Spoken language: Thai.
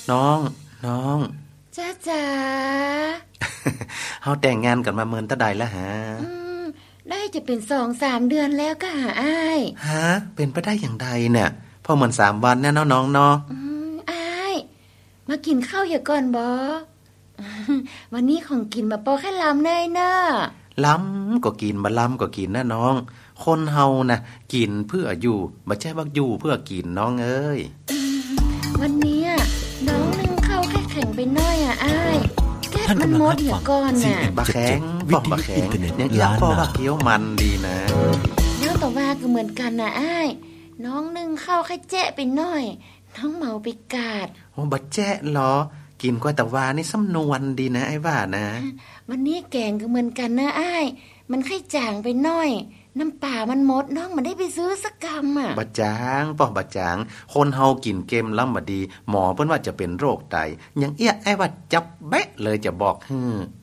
น้องจ้าจ๋าเฮาแต่งงานกันมาเมินตะใดแล้วฮะได้จะเป็น 2-3 เดือนแล้วก็หาอ้ายฮะเป็นไปได้อย่างใดเนี่ยพอเหมือน3วันแน่เนาะน้องเนาะอ้ายมากินข้าวอย่าก่อนบ่วันนี้ของกินมาปอแค่ลำเนยเนาะล้ำก็กินบ่ล้ำก็กินนะน้องคนเฮานะกินเพื่ออยู่บ่ใช่ว่าอยู่เพื่อกินน้องเอ้ยวันนี้น้องนึ่งข้าวแค่แข็งไปหน่อยอ้ายแก๊สมันหมดอย่าก่อนน่ะบะแข็งบ่บะแข็งยังอยากพอว่าเคี้ยวมันดีนะแล้วต่อว่าก็เหมือนกันน่ะอ้ายน้องนึ่งข้าวแค่แจ๊ะไปหน่อยน้องเมาไปกาดโอ้บ่แจ๊ะหรอกินกว่าแต่ว่านี่สำนวนดีนะไอ้ว่านะวันนี้แกงก็เหมือนกันนะอ้ายมันไข่จางไปหน่อยน้ำป่ามันหมดน้องมันได้ไปซื้อสักกำอ่ะบะจางป้อบะจางคนเฮากินเกมล้ำบ่ดีหมอเพิ่นว่าจะเป็นโรคไตยังเอี้ยไอ้ว่าจับแบะเลยจะบอก